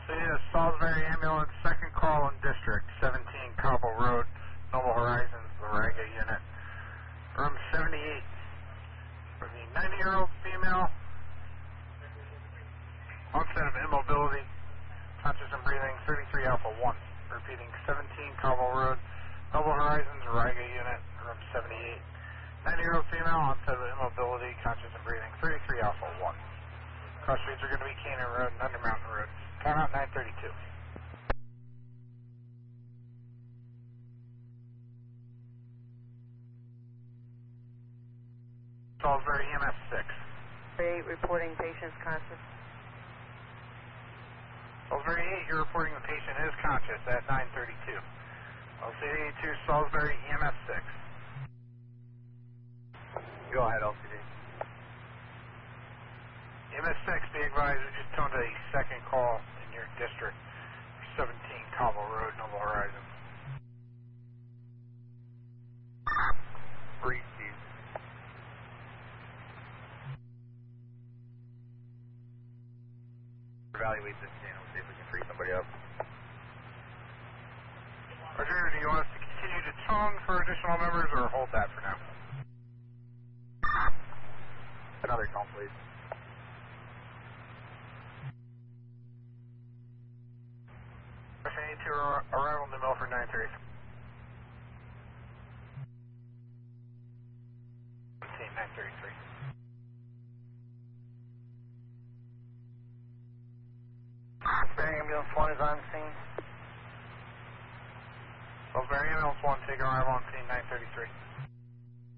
City to Salisbury Ambulance, second call in District, 17 Cobble Road, Noble Horizons, Laraga Unit. Room 78. For the 90-year-old female, onset of immobility, conscious and breathing, 33 Alpha 1. Repeating, 17 Cobble Road, Noble Horizons, Laraga Unit, room 78. 90-year-old female, onset of immobility, conscious and breathing, 33 Alpha 1. Cross streets are going to be Canaan Road and Under Mountain Road. Count out 932. Salisbury EMS 6. 8, reporting patient's conscious. Salisbury 8, you're reporting the patient is conscious at 932. LCD 2, Salisbury EMS 6. Go ahead, LCD. EMS 6, be advised, we just toned a second call in your district, 17 Cobble Road, Noble Horizons. Breathe, Steve. Evaluate this channel, see if we can free somebody up. Roger, do you want us to continue to tone for additional members or hold that for now? Another call, please. Russian 82, arrival New Milford 930. 933. Salisbury ambulance 1 is on scene. Salisbury Ambulance 1, taking arrival on scene 933.